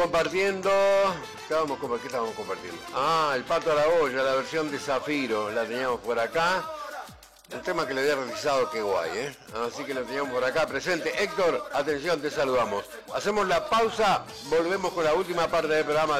compartiendo. ¿Qué estábamos compartiendo? Ah, el Pato a la olla, la versión de Zafiro. La teníamos por acá. Un tema que le había realizado, qué guay, ¿eh? Así que lo teníamos por acá presente. Héctor, atención, te saludamos. Hacemos la pausa, volvemos con la última parte del programa.